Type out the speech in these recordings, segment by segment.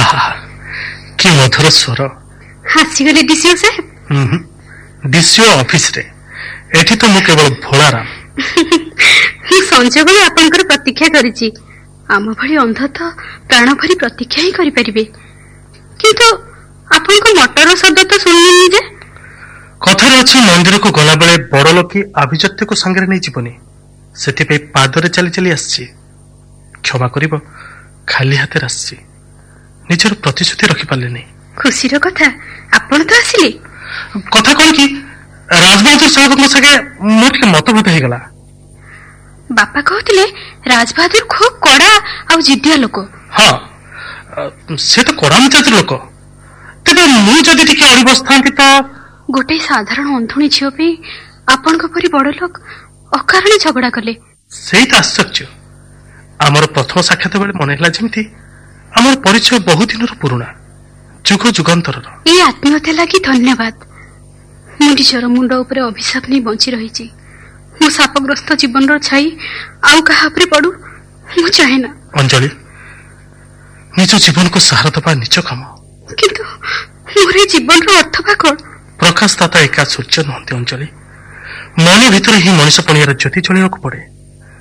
आहा कि मधुर स्वर हासीगले डीसीओ साहेब डीसीओ ऑफिस रे एठी तो मु केवल भोलाराम संजोग आपनकर प्रतीक्षा करिछि आम भली अंध तो प्राण भरी प्रतीक्षा ही करि परिबे किंतु आपन को मोटर शब्द तो सुनिनि जे कथार अछि मंदिर को गला बेले बड़ लोकी अभिजत्य को संगे नै जीवनी सेति पे पादरे चली चली आछि क्षमा करिवो खाली हाथे आछि निजर प्रतिश्रुति रखि पाले नै खुशीर कथा आपन तो आसिले कथा कोन की राजबहादुर साहब को संगे मोट के मतभेद हे गला बापा कहतिले राजबहादुर खूब कड़ा आ जिद्दिया लोक हां से तो कड़ा मिजाज लोक तबे मु जदी टिके अड़ी बसथांती तो गोटे साधारण अंधुणी झियो पे आपन को परी बड़ लोक अकारण झगड़ा कले सेही त आश्चर्य आमर प्रथम साक्षात बेले मन होला जेमती आमर परिचय बहुत दिन पुराना जुग जुगांतर ए आत्मीयता लागि धन्यवाद मु निजर मुंड ऊपर अभिशाप नै बंची रहिछि मो सापग्रस्त जीवन रो छाई आउ कहा पर पडू मु चाहेना अंजलि निज जीवन को सहारा दबा निज काम किंतु मोरे जीवन रो अर्थ बा कोन प्रकाश दाता एका सूर्य नहंती अंजलि मन भीतर ही मनुष्य पणियार ज्योति चलिया को पड़े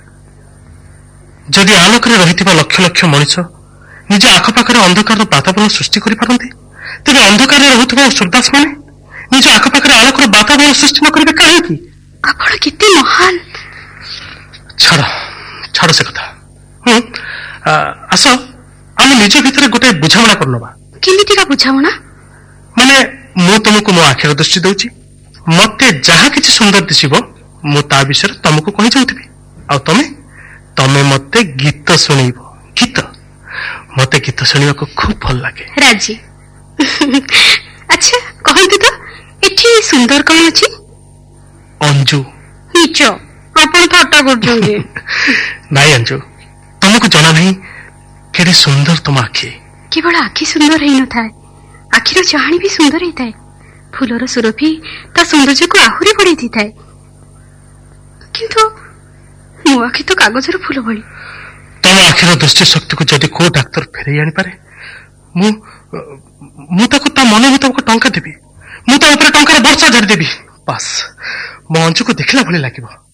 जदि आलोक रे रहितिबा लक्ष लक्ष मनुष्य निज आखपाखरे अंधकार वातावरण सृष्टि करि पारंती तेबे अंधकार रे रहुतबा सुरदास माने निज आखपाखरे आलोक रो वातावरण सृष्टि न करिबे काहे की आपण किते महान छाड़ से कथा आस आम निज भीतर गोटे बुझामणा करनबा केमितिका बुझामणा माने मु तुमको मो आखिर दृष्टि दउची मते जहा किछि सुंदर दिसिबो मु ता विषय तुमको कहि जाउथिबी आ तमे मते गीत सुनैबो गीत मते गीत सुनिबा को खूब भल लागे राजी अच्छा कहंतु तो एठी सुंदर कोन अछि अंजू नीचो आपण ठाट्टा करछोंगे नाही अंजू तुमको जाना नहीं केरे सुंदर तुम आखि केवल आखि सुंदर हेइ न थाए आखिर चाहणी भी सुंदर ही थाए फूलर सुरभि ता सौंदर्य को आहुरी बढ़ाई दी थाए किंतु मो आखि तो कागजर फूल भली तुम आखिर दृष्टि शक्ति को जदि को डाक्टर फेरई आनी पारे मु ताको ता मन मुताबिक टंका देबी मु ता ऊपर टंकार वर्षा झाड़ी देबी बस मो अंजू को देखला भली लागिबो